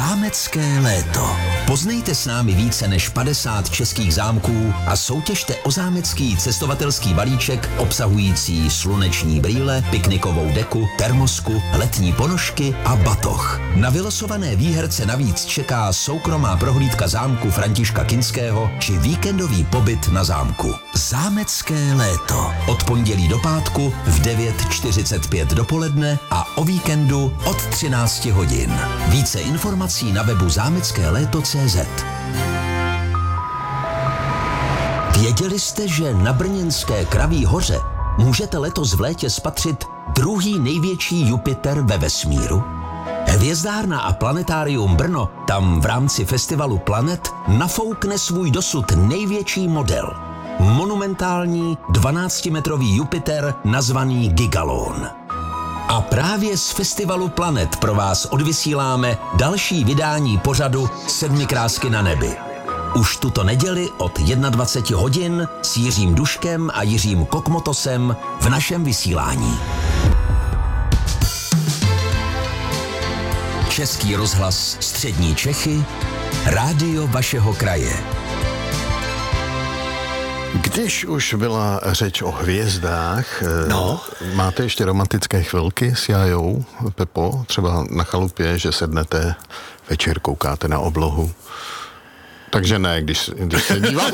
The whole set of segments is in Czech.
Zámecké léto. Poznejte s námi více než 50 českých zámků a soutěžte o zámecký cestovatelský balíček obsahující sluneční brýle, piknikovou deku, termosku, letní ponožky a batoh. Na vylosované výherce navíc čeká soukromá prohlídka zámku Františka Kinského či víkendový pobyt na zámku. Zámecké léto. Od pondělí do pátku v 9:45 dopoledne a o víkendu od 13 hodin. Více informací na webu zámeckéléto.cz. Věděli jste, že na brněnské Kraví hoře můžete letos v létě spatřit druhý největší Jupiter ve vesmíru? Hvězdárna a planetárium Brno tam v rámci festivalu Planet nafoukne svůj dosud největší model. Monumentální 12-metrový Jupiter nazvaný Gigalon. A právě z festivalu Planet pro vás odvysíláme další vydání pořadu 7 krásky na nebi. Už tuto neděli od 21 hodin s Jiřím Duškem a Jiřím Kokmotosem v našem vysílání. Český rozhlas Střední Čechy, rádio vašeho kraje. Když už byla řeč o hvězdách, máte ještě romantické chvilky s Jájou, Pepo? Třeba na chalupě, že sednete, večer koukáte na oblohu. Takže ne, když se díváte.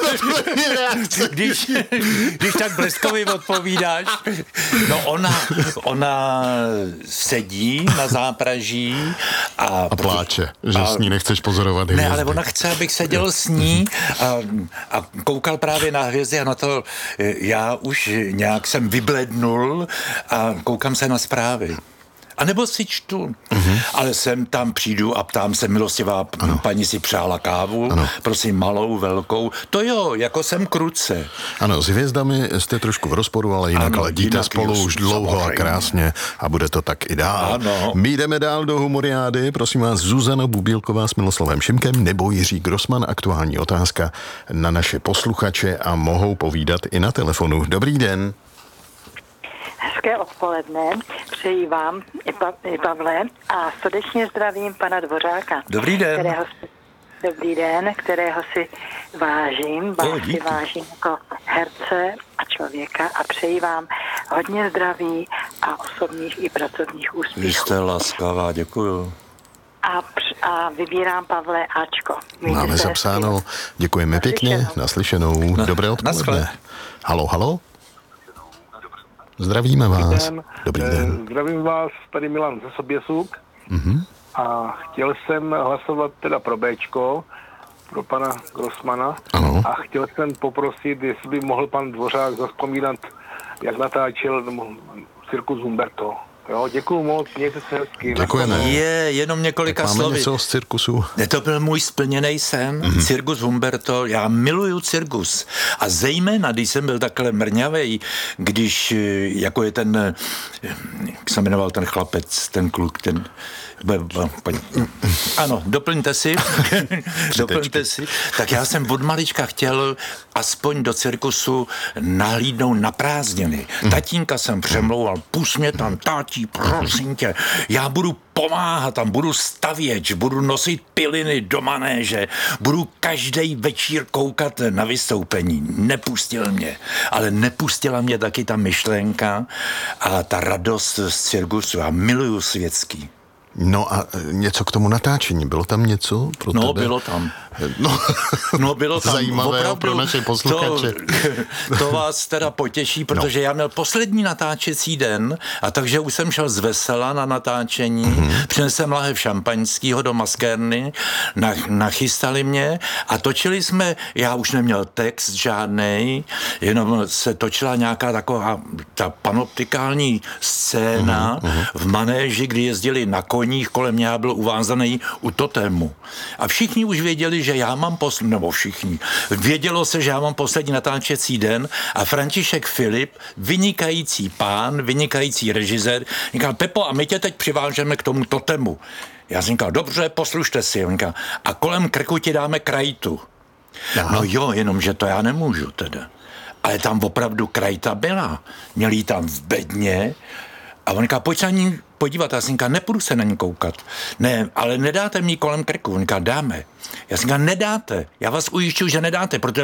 Když tak bleskově odpovídáš. No ona sedí na zápraží a pláče, že s ní nechceš pozorovat hvězdy. Ne, ale ona chce, abych seděl s ní a koukal právě na hvězdy a na to já už nějak jsem vyblednul a koukám se na zprávy. A nebo si čtu. Ale sem tam přijdu a ptám se, milostivá paní si přála kávu, prosím malou, velkou. To jo, jako jsem kruce. Ano, s hvězdami jste trošku v rozporu, ale jinak ledíte spolu už dlouho a krásně a bude to tak i dál. Ano. My jdeme dál do humoriády, prosím vás, Zuzana Bubílková s Miloslavem Šimkem nebo Jiří Grossman, aktuální otázka na naše posluchače a mohou povídat i na telefonu. Dobrý den. Hezké odpoledne, přeji vám, Pavle, a srdečně zdravím pana Dvořáka. Dobrý den. Kterého si vážím, vážím jako herce a člověka a přeji vám hodně zdraví a osobních i pracovních úspěchů. Vy jste laskavá, děkuju. A vybírám, Pavle, Ačko. Máme zapsáno, děkujeme pěkně, naslyšenou, dobré odpoledne. Halo. Zdravíme vás. Dobrý den. Zdravím vás, tady Milan ze Soběsuk. A chtěl jsem hlasovat teda pro Bčko, pro pana Grossmana. Ano. A chtěl jsem poprosit, jestli by mohl pan Dvořák zavzpomínat, jak natáčel cirkus Humberto. Jo, děkuju moc, mějte se hezky. Děkujeme. Jenom několika slovy. Máme něco z cirkusu. To byl můj splněný sen, cirkus Humberto. Já miluju cirkus. A zejména, když jsem byl takhle mrňavej, když, jako je ten, jak se jmenoval ten chlapec, ten kluk, ten... Ano, doplňte si. Tak já jsem od malička chtěl aspoň do cirkusu nahlídnout na prázdniny. Tatínka jsem přemlouval, pust mě tam, tátí, prosím tě, já budu pomáhat tam, budu stavěč, budu nosit piliny do manéže, budu každý večír koukat na vystoupení. Nepustil mě, ale nepustila mě taky ta myšlenka a ta radost z cirkusu. Já miluju světský. No a něco k tomu natáčení, bylo tam něco pro tebe? Bylo tam. Bylo tam. Zajímavé opravdu, pro naše posluchače. To vás teda potěší, protože já měl poslední natáčecí den a takže už jsem šel z vesela na natáčení, přinesl lahev šampaňského do maskérny, nachystali mě a točili jsme, já už neměl text žádnej, jenom se točila nějaká taková ta panoptikální scéna v manéži, kdy jezdili na koních, kolem mě já byl uvázaný u totému. A všichni už věděli, že já mám vědělo se, že já mám poslední natáčecí den a František Filip, vynikající pán, vynikající režisér, říkal, Pepo, a my tě teď přivážeme k tomu totému. Já jsem říkal, dobře, poslušte si. Říkal, a kolem krku ti dáme krajtu. Aha. No jo, jenomže to já nemůžu teda. Ale tam opravdu krajta byla. Měli ji tam v bedně a on říkal, pojď podívat. Já jsem říkal, nepůjdu se na ní koukat. Ne, ale nedáte mi kolem krku. On říkal, dáme. Já jsem říkal, nedáte. Já vás ujišťuju, že nedáte, protože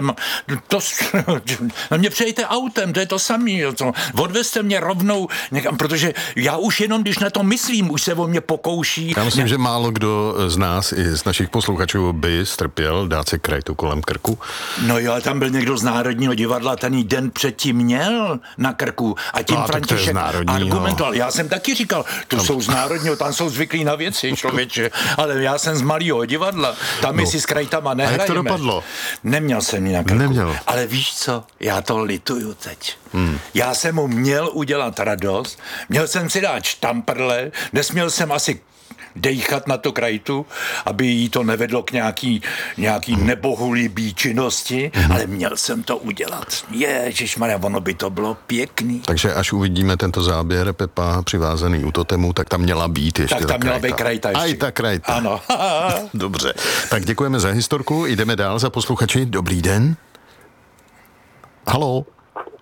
na mě přejďte autem, to je to samý. Odvezte mě rovnou někam, protože já už jenom, když na to myslím, už se o mě pokouší. Já myslím, že málo kdo z nás i z našich posluchačů by strpěl dát si krajtu kolem krku. No jo, tam byl někdo z Národního divadla, ten den předtím měl na krku a tím František argumentoval. Já jsem taky říkal, jsou z Národního, tam jsou zvyklí na věci, člověče, ale já jsem z Malého divadla, tam my si s krajtama nehrajeme. A jak to dopadlo? Neměl jsem ji na krku. Neměl. Ale víš co, já to lituju teď. Já jsem mu měl udělat radost, měl jsem si dát štamprle, nesměl jsem asi dejchat na to krajtu, aby jí to nevedlo k nějaký nebohulibý činnosti, ale měl jsem to udělat. Ježišmarja, ono by to bylo pěkný. Takže až uvidíme tento záběr Pepa přivázaný u totemu, tak tam měla být ještě tak tam měla být krajta ještě. Aj ta krajta. Ano. Dobře. Tak děkujeme za historku, jdeme dál za posluchači. Dobrý den. Halo.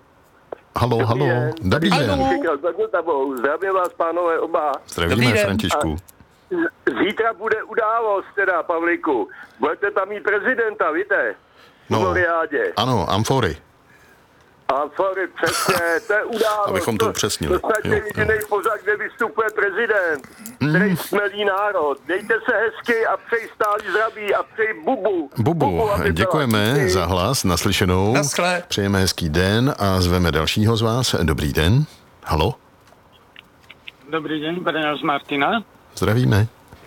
Dobrý den. Zdravím vás, pánové, oba. Zdravíme, Františku. Zítra bude událost, teda, Pavlíku. Budete tam mít prezidenta, víte? V Floriádě. Ano, amfory. Amfory, přesně, to je událost. Abychom to upřesnili. To je jedinej pořad, kde vystupuje prezident, který smelí národ. Dejte se hezky a přeji stálý zdraví a přeji bubu. Děkujeme za hlas, naslyšenou. Naschle. Přejeme hezký den a zveme dalšího z vás. Dobrý den. Halo? Dobrý den, Brňa z Martina. Zdravíme.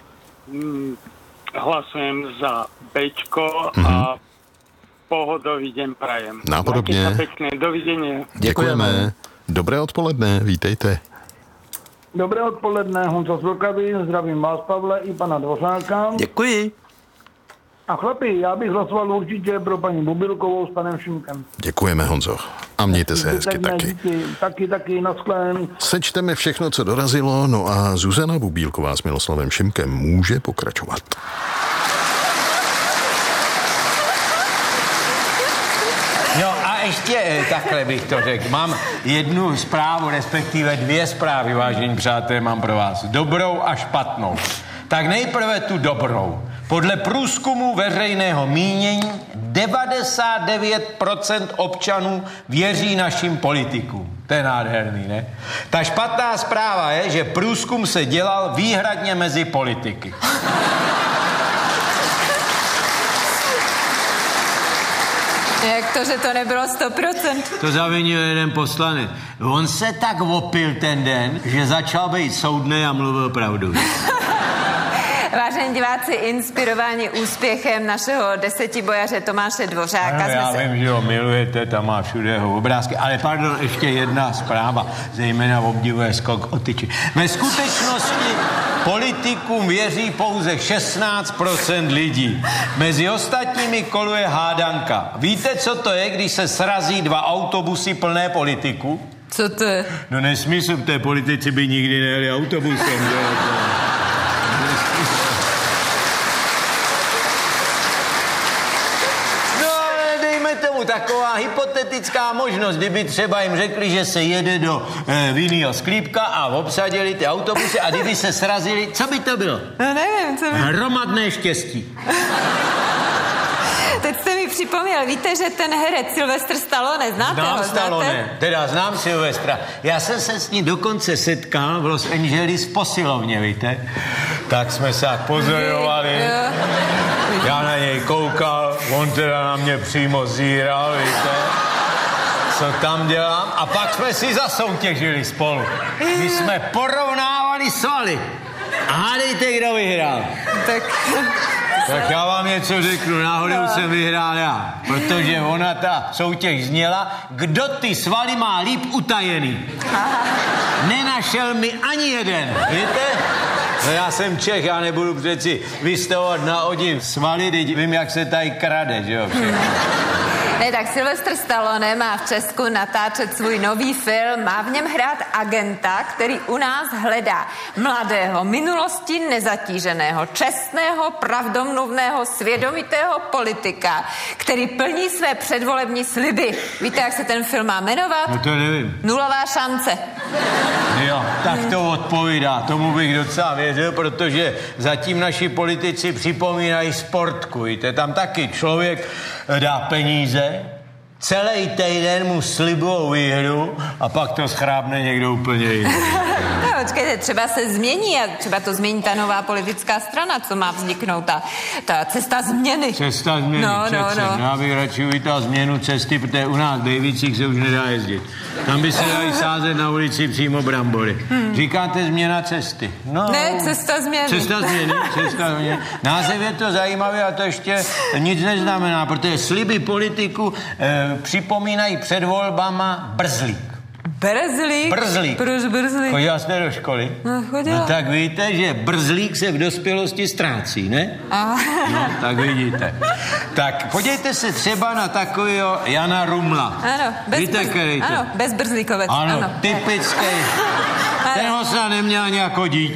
Hlasujem za Bčko a pohodový den prajem. Nápodobně. Pěkně, dovidění. Děkujeme. Dobré odpoledne, vítejte. Dobré odpoledne, Honza z Vlkavy, zdravím vás, Pavle, i pana Dvořáka. Děkuji. A chlapi, já bych hlasoval určitě pro paní Bubilkovou s panem Šimkem. Děkujeme, Honzo. A mějte se hezky taky. Taky, naschlén. Sečteme všechno, co dorazilo, no a Zuzana Bubílková s Miloslavem Šimkem může pokračovat. No a ještě takhle bych to řekl. Mám jednu zprávu, respektive dvě zprávy, vážení přátelé, mám pro vás. Dobrou a špatnou. Tak nejprve tu dobrou. Podle průzkumu veřejného mínění 99% občanů věří našim politikům. To je nádherný, ne? Ta špatná zpráva je, že průzkum se dělal výhradně mezi politiky. Jak to, že to nebylo 100%? To zavinil jeden poslanec. On se tak opil ten den, že začal být soudnej a mluvil pravdu. Vážení diváci, inspirováni úspěchem našeho desetibojaře Tomáše Dvořáka. Já vím, že ho milujete, tam má všude jeho obrázky, ale pardon, ještě jedna zpráva, zejména obdivuje skok o tyči. Ve skutečnosti politikům věří pouze 16% lidí. Mezi ostatními koluje hádanka. Víte, co to je, když se srazí dva autobusy plné politiků? Co to je? No nesmysl, té politici by nikdy nejeli autobusem. Taková hypotetická možnost, kdyby třeba jim řekli, že se jede do vinného sklípka a obsadili ty autobusy a kdyby se srazili, co by to bylo? No nevím, co by... Hromadné štěstí. Teď jste mi připomněl, víte, že ten herec Sylvester Stallone, znáte ho? Stallone, teda znám Sylvestra. Já jsem se s ním dokonce setkal v Los Angeles v posilovně, víte? Tak jsme se tak pozorovali. Já na něj koukal, on teda na mě přímo zíral, víte? Co tam dělám? A pak jsme si zasoutěžili spolu. My jsme porovnávali svaly. A hádejte, kdo vyhrál. Tak já vám něco řeknu, náhodou jsem vyhrál já, protože ona ta soutěž zněla, kdo ty svaly má líp utajený. Nenašel mi ani jeden, víte? No já jsem Čech, já nebudu přeci vystavovat na odiv svaly, teď vím, jak se tady krade, že jo, všechno. Ne, tak Sylvester Stallone má v Česku natáčet svůj nový film, má v něm hrát agenta, který u nás hledá mladého, minulosti nezatíženého, čestného, pravdomluvného, svědomitého politika, který plní své předvolební sliby. Víte, jak se ten film má jmenovat? No to nevím. Nulová šance. Jo, tak to odpovídá. Tomu bych docela věřil, protože zatím naši politici připomínají Sportku. Víte, tam taky člověk dá peníze, celý týden mu slibujou výhru a pak to schrábne někdo úplně jiný. No, počkejte, třeba se změní a třeba to změní ta nová politická strana, co má vzniknout, ta cesta změny. Cesta změny, přece. No. Já bych radši uvítal změnu cesty, protože u nás v Dejvicích se už nedá jezdit. Tam by se dají sázet na ulici přímo brambory. Říkáte změna cesty? No, ne, cesta změny. Cesta změny. Název je to zajímavý a to ještě nic neznamená, protože sliby politiku připomínají před volbama brzlík. Brzlík. Proč brzlík? Chodila jste do školy? No, chodila. No tak víte, že brzlík se v dospělosti ztrácí, ne? Aha. No, tak vidíte. Tak podívejte se třeba na takového Jana Rumla. Ano, bezbrzlíkovec. Ano, typický. Ten ho se neměl ani jako dítě.